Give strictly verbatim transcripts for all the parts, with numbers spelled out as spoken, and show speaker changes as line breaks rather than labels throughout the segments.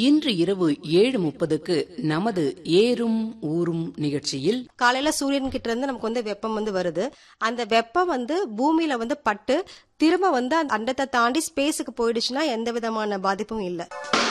இன்று இரவு ஏழு முப்பதுக்கு நமது ஏறும் ஊரும் நிகழ்ச்சியில்
காலையில சூரியன் கிட்ட இருந்து நமக்கு வந்து வெப்பம் வந்து வருது. அந்த வெப்பம் வந்து பூமியில வந்து பட்டு திரும்ப வந்து அந்த அண்டத்தை தாண்டி ஸ்பேஸுக்கு போயிடுச்சுன்னா எந்த விதமான பாதிப்பும் இல்லை.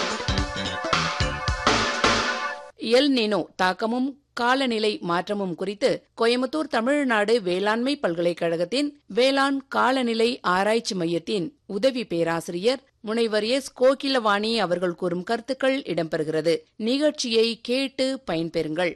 எல் நினோ தாக்கமும் காலநிலை மாற்றமும் குறித்து கோயம்புத்தூர் தமிழ்நாடு வேளாண்மை பல்கலைக்கழகத்தின் வேளாண் காலநிலை ஆராய்ச்சி மையத்தின் உதவி பேராசிரியர் முனைவர் எஸ் கோகிலவாணி அவர்கள் கூறும் கருத்துக்கள் இடம்பெறுகிறது. நிகழ்ச்சியை கேட்டு பயன்பெறுங்கள்.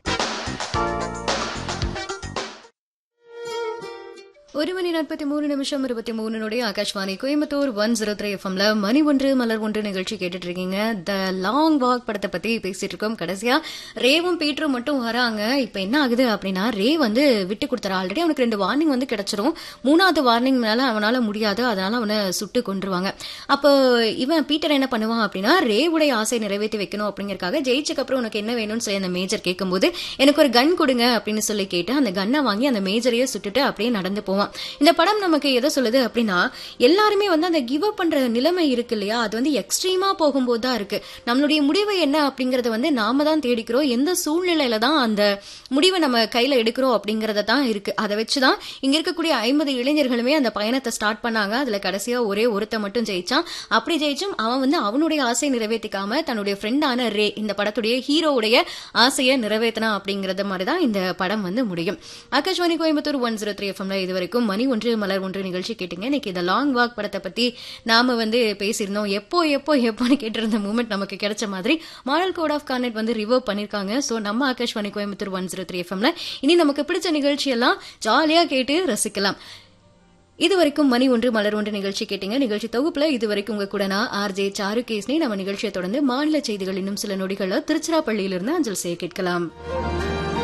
ஒரு மணி நாற்பத்தி மூணு நிமிஷம் இருபத்தி மூணுடைய Akashvani Coimbatore one zero three எஃப்எம்ல மணி ஒன்று மலர் ஒன்று நிகழ்ச்சி கேட்டுட்டு இருக்கீங்க. த லாங் வாக் படத்தை பத்தி பேசிட்டு இருக்கோம். கடைசியா ரேவும் பீட்டரும் மட்டும் வராங்க. இப்ப என்ன ஆகுது அப்படின்னா, ரே வந்து விட்டு கொடுத்தாரு. ஆல்ரெடி அவனுக்கு ரெண்டு வார்னிங் வந்து கிடைச்சிரும். மூணாவது வார்னிங் மேல அவனால முடியாது, அதனால அவனை சுட்டு கொண்டுருவாங்க. அப்போ இவன் பீட்டர் என்ன பண்ணுவான் அப்படின்னா, ரேவுடைய ஆசை நிறைவேற்றி வைக்கணும் அப்படிங்கறக்காக ஜெயிச்சக்கு அப்புறம் உனக்கு என்ன வேணும்னு சொல்லி அந்த மேஜர் கேட்கும்போது எனக்கு ஒரு கன் கொடுங்க அப்படின்னு சொல்லி கேட்டு அந்த கன்னை வாங்கி அந்த மேஜரையே சுட்டுட்டு அப்படியே நடந்து போவான். இந்த படம் நமக்கு எதை சொல்லுது அப்படின்னா, எல்லாருமே வந்து அந்த கிவ் அப் பண்ற நிலைமை இருக்கு இல்லையா, அது வந்து எக்ஸ்ட்ரீமா போகும்போது தான் இருக்கு. நம்மளுடைய முடிவு என்ன அப்படிங்கறத வந்து நாம தான் தேடிக்கிறோம். எந்த சூழ்நிலையில தான் அந்த முடிவை நம்ம கையில எடுக்கிறோம் அப்படிங்கறத தான் இருக்கு. அதை வச்சுதான் இங்க இருக்கக்கூடிய ஐம்பது இளைஞர்களுமே அந்த பயணத்தை ஸ்டார்ட் பண்ணாங்க. அதுல கடைசியா ஒரே ஒருத்த மட்டும் ஜெயிச்சான். அப்படி ஜெயிச்சும் அவன் வந்து அவனுடைய ஆசையை நிறைவேற்றிக்காம தன்னுடைய ஃப்ரெண்டான ரே, இந்த படத்துடைய ஹீரோவுடைய ஆசையை நிறைவேற்றினா அப்படிங்கறது மாதிரிதான் இந்த படம் வந்து முடியும். Akashvani Coimbatore one zero three எஃப்எம்ல இதுவரைக்கும் மணி ஒன்று மலர் ஒன்று நிகழ்ச்சி கேட்டீங்க. இன்னைக்கு இந்த லாங் வாக் படத்தை பத்தி நாம வந்து பேசியிருந்தோம். எப்போ எப்போ எப்போன்னு கேட்டிருந்த மூமெண்ட் நமக்கு கிடைச்ச மாதிரி மாடல் கோட் ஆஃப் கான்டெக்ட் வந்து ரிவர்வ் பண்ணிருக்காங்க. சோ நம்ம Akashvani Coimbatore one zero three எஃப்எம்ல இனி நமக்கு பிடிச்ச நிகழ்ச்சி எல்லாம் ஜாலியா கேட்டு ரசிக்கலாம். இதுவரைக்கும் மணி ஒன்று மலர் ஒன்று நிகழ்ச்சி கேட்டீங்க. நிகழ்ச்சி தொகுப்புல இதுவரைக்கும் உங்க கூட நான் ஆர்ஜே சாரு கேஸ்னி. நம்ம நிகழ்ச்சியை தொடர்ந்து மாநில செய்திகள் இன்னும் சில நொடிகளை திருச்சிராப்பள்ளியிலிருந்து அஞ்சல் செய்ய கேட்கலாம்.